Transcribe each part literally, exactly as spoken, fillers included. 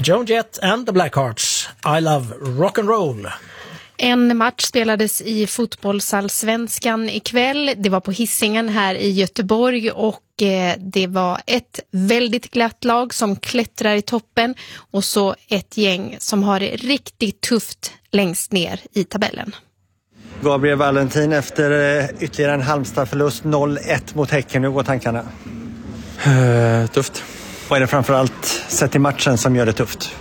Joan Jett and the Blackhearts, I love rock and roll. En match spelades i fotbollsallsvenskan ikväll. Det var på Hisingen här i Göteborg och eh, det var ett väldigt glatt lag som klättrar i toppen och så ett gäng som har det riktigt tufft längst ner i tabellen. Gabriel Valentin efter eh, ytterligare en Halmstad-förlust noll ett mot Häcken. Hur går tankarna? Uh, tufft. Vad är det framförallt sett i matchen som gör det tufft?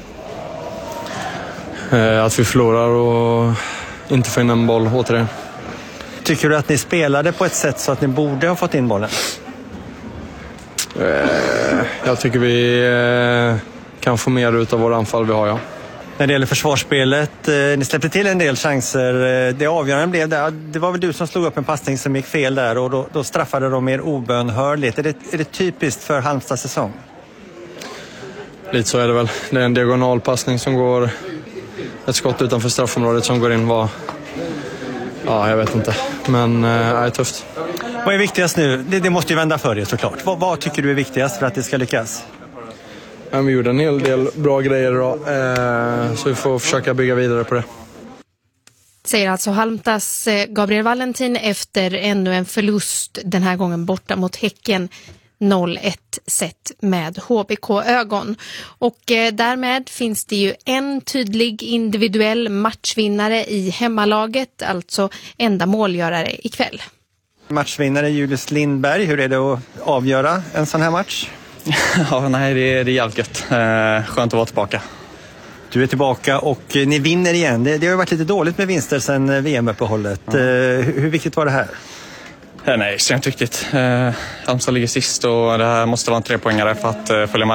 Uh, att vi förlorar och inte får in en boll återigen. Tycker du att ni spelade på ett sätt så att ni borde ha fått in bollen? Uh, jag tycker vi uh, kan få mer ut av våra anfall vi har, ja. När det gäller försvarsspelet, eh, ni släppte till en del chanser. Eh, det avgörande blev det. Det var väl du som slog upp en passning som gick fel där och då, då straffade de er obönhörligt. Är det, är det typiskt för Halmstads säsong? Lite så är det väl. Det är en diagonalpassning som går, ett skott utanför straffområdet som går in var, ja jag vet inte, men eh, är tufft. Vad är viktigast nu? Det, det måste ju vända för er såklart. Vad, vad tycker du är viktigast för att det ska lyckas? Ja, vi gjorde en hel del bra grejer då, eh, så vi får försöka bygga vidare på det. Säger alltså Halmstads Gabriel Valentin efter ännu en förlust, den här gången borta mot Häcken noll ett sett med H B K-ögon. Och eh, därmed finns det ju en tydlig individuell matchvinnare i hemmalaget, alltså enda målgörare ikväll. Matchvinnare Julius Lindberg, hur är det att avgöra en sån här match? Ja, nej, det är, det är jävligt gött. Eh, skönt att vara tillbaka. Du är tillbaka och ni vinner igen. Det, det har ju varit lite dåligt med vinster sedan V M-uppehållet. Ja. Eh, hur, hur viktigt var det här? Eh, nej, extremt viktigt. Eh, Halmstad ligger sist och det här måste vara en trepoängare för att eh, följa med.